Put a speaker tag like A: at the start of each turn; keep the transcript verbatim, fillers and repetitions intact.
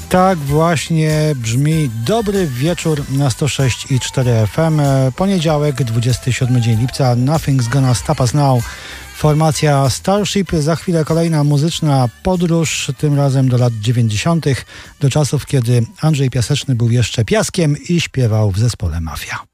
A: Tak właśnie brzmi Dobry Wieczór na sto sześć i cztery F M. Poniedziałek, dwudziesty siódmy dzień lipca. Nothing's Gonna Stop Us Now. Formacja Starship. Za chwilę kolejna muzyczna podróż, tym razem do lat dziewięćdziesiątych, do czasów, kiedy Andrzej Piaseczny był jeszcze piaskiem i śpiewał w zespole Mafia.